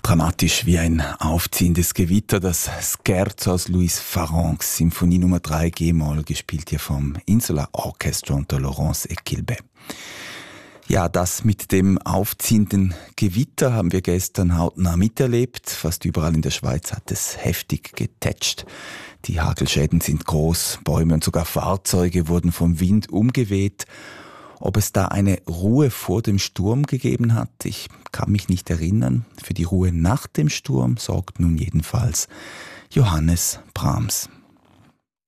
Dramatisch wie ein aufziehendes Gewitter, das Scherzo aus Louis Farrencs Symphonie Nummer 3 G-Moll, gespielt hier vom Insular Orchestra unter Laurence Equilbet. Ja, das mit dem aufziehenden Gewitter haben wir gestern hautnah miterlebt. Fast überall in der Schweiz hat es heftig getätscht. Die Hagelschäden sind groß, Bäume und sogar Fahrzeuge wurden vom Wind umgeweht. Ob es da eine Ruhe vor dem Sturm gegeben hat, ich kann mich nicht erinnern. Für die Ruhe nach dem Sturm sorgt nun jedenfalls Johannes Brahms.